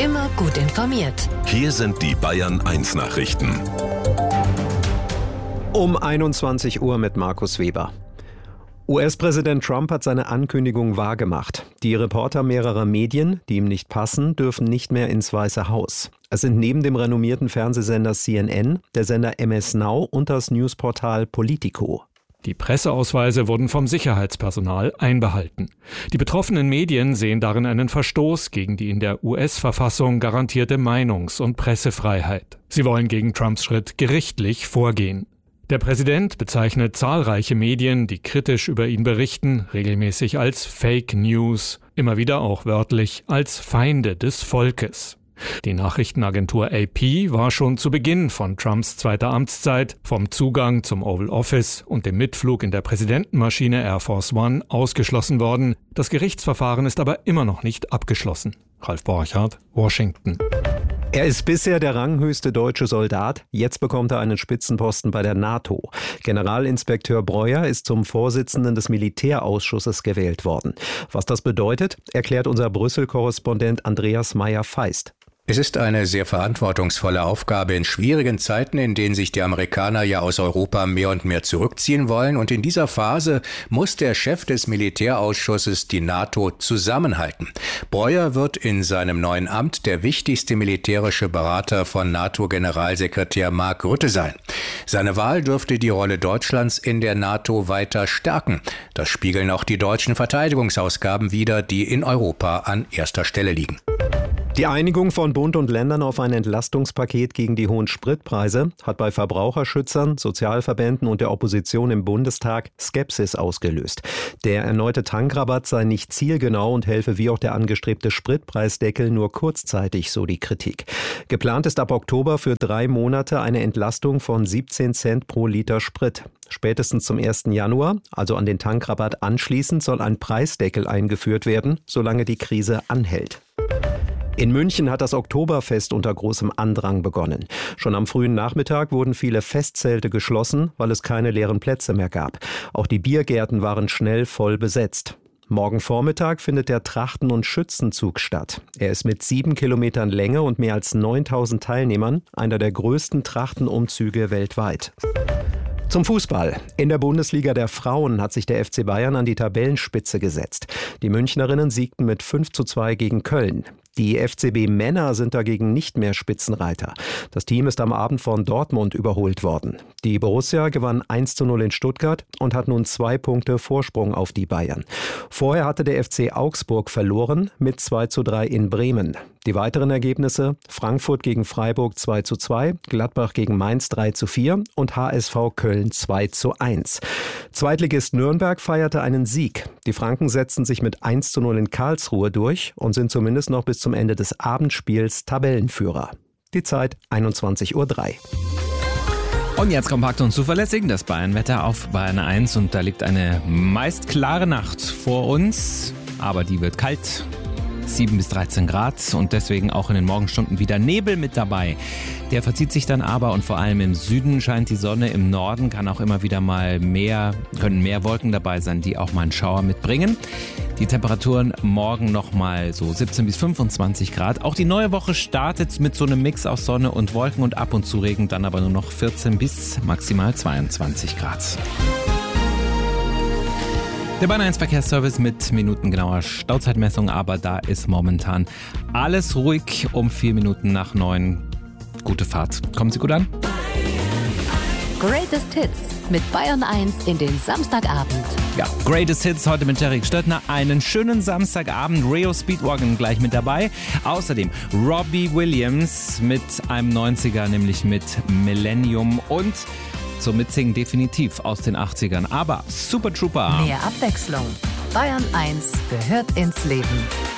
Immer gut informiert. Hier sind die Bayern 1 Nachrichten. Um 21 Uhr mit Markus Weber. US-Präsident Trump hat seine Ankündigung wahrgemacht. Die Reporter mehrerer Medien, die ihm nicht passen, dürfen nicht mehr ins Weiße Haus. Es sind neben dem renommierten Fernsehsender CNN, der Sender MS Now und das Newsportal Politico. Die Presseausweise wurden vom Sicherheitspersonal einbehalten. Die betroffenen Medien sehen darin einen Verstoß gegen die in der US-Verfassung garantierte Meinungs- und Pressefreiheit. Sie wollen gegen Trumps Schritt gerichtlich vorgehen. Der Präsident bezeichnet zahlreiche Medien, die kritisch über ihn berichten, regelmäßig als Fake News, immer wieder auch wörtlich als Feinde des Volkes. Die Nachrichtenagentur AP war schon zu Beginn von Trumps zweiter Amtszeit vom Zugang zum Oval Office und dem Mitflug in der Präsidentenmaschine Air Force One ausgeschlossen worden. Das Gerichtsverfahren ist aber immer noch nicht abgeschlossen. Ralf Borchardt, Washington. Er ist bisher der ranghöchste deutsche Soldat. Jetzt bekommt er einen Spitzenposten bei der NATO. Generalinspekteur Breuer ist zum Vorsitzenden des Militärausschusses gewählt worden. Was das bedeutet, erklärt unser Brüssel-Korrespondent Andreas Meyer-Feist. Es ist eine sehr verantwortungsvolle Aufgabe in schwierigen Zeiten, in denen sich die Amerikaner ja aus Europa mehr und mehr zurückziehen wollen. Und in dieser Phase muss der Chef des Militärausschusses die NATO zusammenhalten. Breuer wird in seinem neuen Amt der wichtigste militärische Berater von NATO-Generalsekretär Mark Rutte sein. Seine Wahl dürfte die Rolle Deutschlands in der NATO weiter stärken. Das spiegeln auch die deutschen Verteidigungsausgaben wider, die in Europa an erster Stelle liegen. Die Einigung von Bund und Ländern auf ein Entlastungspaket gegen die hohen Spritpreise hat bei Verbraucherschützern, Sozialverbänden und der Opposition im Bundestag Skepsis ausgelöst. Der erneute Tankrabatt sei nicht zielgenau und helfe wie auch der angestrebte Spritpreisdeckel nur kurzzeitig, so die Kritik. Geplant ist ab Oktober für 3 Monate eine Entlastung von 17 Cent pro Liter Sprit. Spätestens zum 1. Januar, also an den Tankrabatt anschließend, soll ein Preisdeckel eingeführt werden, solange die Krise anhält. In München hat das Oktoberfest unter großem Andrang begonnen. Schon am frühen Nachmittag wurden viele Festzelte geschlossen, weil es keine leeren Plätze mehr gab. Auch die Biergärten waren schnell voll besetzt. Morgen Vormittag findet der Trachten- und Schützenzug statt. Er ist mit 7 Kilometern Länge und mehr als 9.000 Teilnehmern einer der größten Trachtenumzüge weltweit. Zum Fußball. In der Bundesliga der Frauen hat sich der FC Bayern an die Tabellenspitze gesetzt. Die Münchnerinnen siegten mit 5:2 gegen Köln. Die FCB-Männer sind dagegen nicht mehr Spitzenreiter. Das Team ist am Abend von Dortmund überholt worden. Die Borussia gewann 1:0 in Stuttgart und hat nun 2 Punkte Vorsprung auf die Bayern. Vorher hatte der FC Augsburg verloren mit 2:3 in Bremen. Die weiteren Ergebnisse: Frankfurt gegen Freiburg 2:2, Gladbach gegen Mainz 3:4 und HSV Köln 2:1. Zweitligist Nürnberg feierte einen Sieg. Die Franken setzten sich mit 1:0 in Karlsruhe durch und sind zumindest noch bis zum Ende des Abendspiels Tabellenführer. Die Zeit 21:03 Uhr. Und jetzt kompakt und zuverlässig das Bayern-Wetter auf Bayern 1 und da liegt eine meist klare Nacht vor uns, aber die wird kalt. 7 bis 13 Grad und deswegen auch in den Morgenstunden wieder Nebel mit dabei. Der verzieht sich dann aber und vor allem im Süden scheint die Sonne, im Norden kann auch immer wieder mal können mehr Wolken dabei sein, die auch mal einen Schauer mitbringen. Die Temperaturen morgen nochmal so 17 bis 25 Grad. Auch die neue Woche startet mit so einem Mix aus Sonne und Wolken und ab und zu Regen, dann aber nur noch 14 bis maximal 22 Grad. Der Bayern 1 Verkehrsservice mit minutengenauer Stauzeitmessung, aber da ist momentan alles ruhig um 4 Minuten nach 9. Gute Fahrt. Kommen Sie gut an? Greatest Hits mit Bayern 1 in den Samstagabend. Ja, Greatest Hits heute mit Derek Stöttner. Einen schönen Samstagabend. Reo Speedwagon gleich mit dabei. Außerdem Robbie Williams mit einem 90er, nämlich mit Millennium und zum Mitsingen definitiv aus den 80ern. Aber Super Trooper. Mehr Abwechslung. Bayern 1 gehört ins Leben.